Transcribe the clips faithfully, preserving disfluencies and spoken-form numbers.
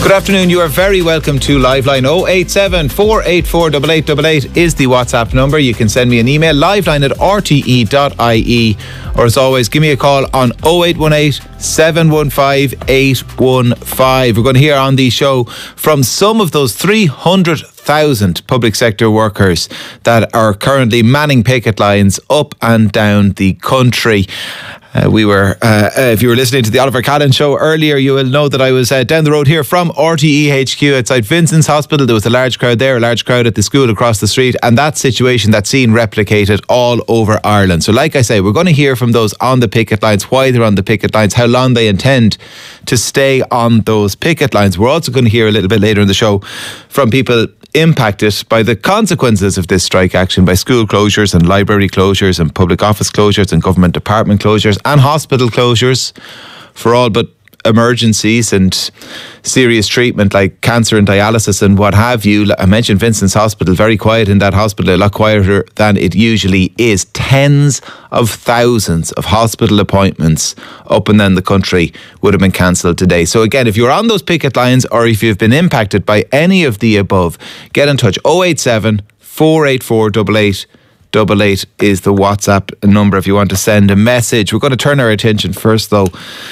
Good afternoon. You are very welcome to Liveline. oh eight seven, four eight four, eight eight eight eight is the WhatsApp number. You can send me an email, liveline at r t e dot i e, or as always, give me a call on oh eight one eight, seven one five, eight one five. We're going to hear on the show from some of those three hundred thousand public sector workers that are currently manning picket lines up and down the country. Uh, we were, uh, uh, if you were listening to the Oliver Callan show earlier, you will know that I was uh, down the road here from R T E H Q outside Vincent's Hospital. There was a large crowd there, a large crowd at the school across the street, and that situation, that scene replicated all over Ireland. So like I say, we're going to hear from those on the picket lines, why they're on the picket lines, how long they intend to stay on those picket lines. We're also going to hear a little bit later in the show from people impacted by the consequences of this strike action, by school closures and library closures and public office closures and government department closures and hospital closures for all but emergencies and serious treatment like cancer and dialysis and what have you. I mentioned Vincent's Hospital, very quiet in that hospital, a lot quieter than it usually is. Tens of thousands of hospital appointments up and down the country would have been cancelled today. So again, if you're on those picket lines or if you've been impacted by any of the above, get in touch. oh eight seven, four eight four, eight eight eight eight is the WhatsApp number if you want to send a message. We're going to turn our attention first though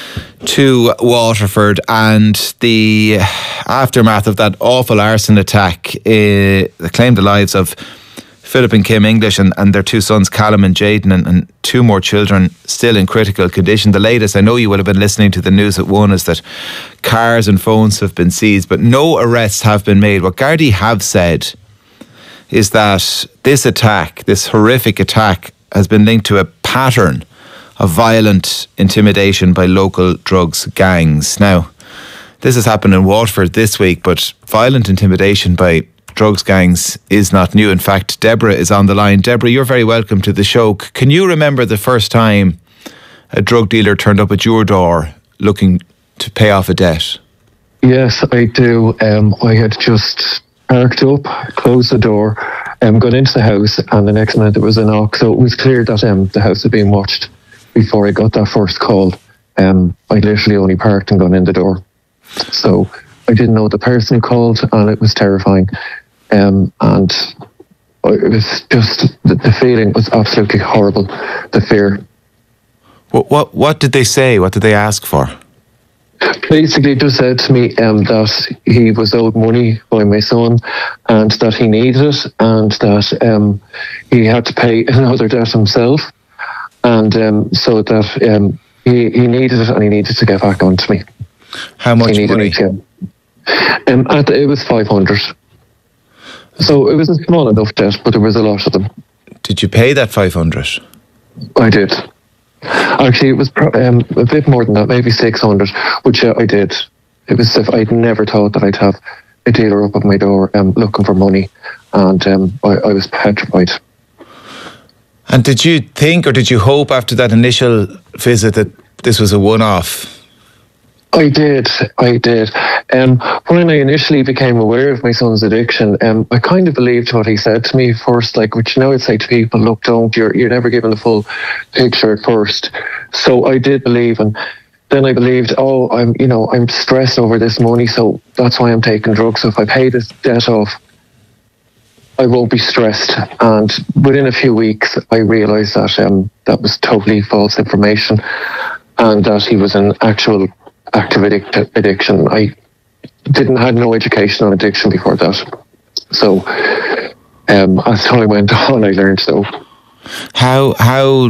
to Waterford and the aftermath of that awful arson attack uh, that claimed the lives of Philip and Kim English and, and their two sons Callum and Jayden, and, and two more children still in critical condition. The latest, I know you will have been listening to the news at one, is that cars and phones have been seized but no arrests have been made. What Gardaí have said is that this attack, this horrific attack, has been linked to a pattern of violent intimidation by local drugs gangs. Now, this has happened in Waterford this week, but violent intimidation by drugs gangs is not new. In fact, Deborah is on the line. Deborah, you're very welcome to the show. Can you remember the first time a drug dealer turned up at your door looking to pay off a debt? Yes, I do. Um, I had just parked up, closed the door, um, got into the house, and the next minute there was a knock. So it was clear that um, the house had been watched before I got that first call. Um, I literally only parked and gone in the door. So I didn't know the person who called, and it was terrifying. Um, and it was just, the, the feeling was absolutely horrible, the fear. What, what, what did they say? What did they ask for? Basically just said to me um, that he was owed money by my son and that he needed it, and that um, he had to pay another debt himself, and um, so that um, he, he needed it and he needed to get back onto me. How much money? Um, at the, it was five hundred. So it was a small enough debt, but there was a lot of them. Did you pay that five hundred? I did. Actually, it was um, a bit more than that, maybe six hundred, which uh, I did. It was if I'd never thought that I'd have a dealer up at my door um, looking for money, and um, I, I was petrified. And did you think, or did you hope after that initial visit that this was a one-off? I did, I did. Um, when I initially became aware of my son's addiction, um, I kind of believed what he said to me first, like, which now I'd say to people, look, don't, you're, you're never given the full picture at first. So I did believe, and then I believed, oh, I'm, you know, I'm stressed over this money, so that's why I'm taking drugs. So if I pay this debt off, I won't be stressed. And within a few weeks, I realised that um, that was totally false information, and that he was an actual active addic- addiction. I didn't had no education on addiction before that. So um, as time went on, I learned though. How how